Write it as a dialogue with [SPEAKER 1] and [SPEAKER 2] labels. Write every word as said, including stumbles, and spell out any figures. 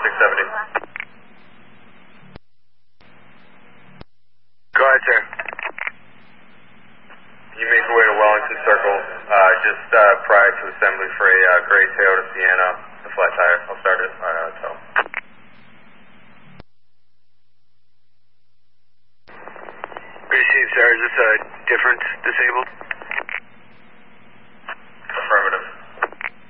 [SPEAKER 1] six seventy.
[SPEAKER 2] Go ahead, sir.
[SPEAKER 1] You make your way to Wellington Circle, uh, just uh, prior to assembly for a uh, gray Toyota Sienna, the flat tire. I'll start it at uh, hotel.
[SPEAKER 2] Received, sir. Is this a different disabled?